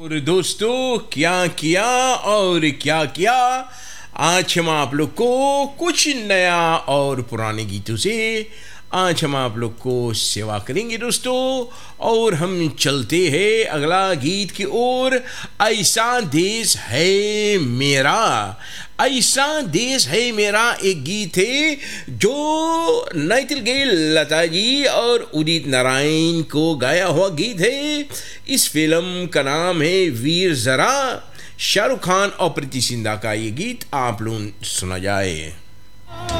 और दोस्तों क्या किया और क्या किया, आज हम आप लोग को कुछ नया और पुराने गीतों से आज हम आप लोग को सेवा करेंगे दोस्तों। और हम चलते हैं अगला गीत की ओर। ऐसा देश है मेरा, ऐसा देश है मेरा एक गीत है जो नाइटिंगेल लता जी और उदित नारायण को गाया हुआ गीत है। इस फिल्म का नाम है वीर ज़रा। शाहरुख खान और प्रीति जिंटा का ये गीत आप लोग सुना जाए।